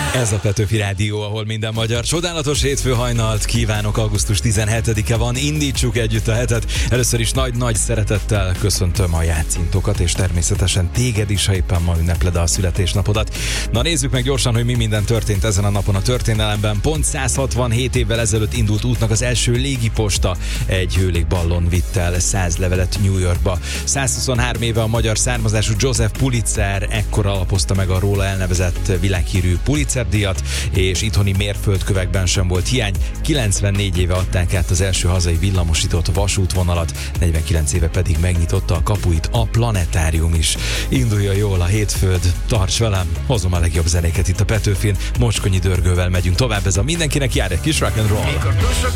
Ez a Petőfi Rádió, ahol minden magyar. Csodálatos hétfő hajnalt kívánok, augusztus 17-e van, indítsuk együtt a hetet. Először is nagy-nagy szeretettel köszöntöm a játszintokat, és természetesen téged is, ha éppen ma ünnepled a születésnapodat. Na nézzük meg gyorsan, hogy mi minden történt ezen a napon a történelemben. Pont 167 évvel ezelőtt indult útnak az első légiposta. Egy hőlégballon vitt el 100 levelet New Yorkba. 123 éve a magyar származású Joseph Pulitzer ekkor alapozta meg a róla elnevezett világhírű Pulitzer-díjat, és itthoni mérföldkövekben sem volt hiány. 94 éve adták át az első hazai villamosított vasútvonalat, 49 éve pedig megnyitotta a kapuit a planetárium is. Indulja jól a hétfőd, tarts velem, hozom a legjobb zenéket itt a Petőfin, Mocskonyi Dörgővel megyünk tovább, ez a mindenkinek jár egy kis rock and roll.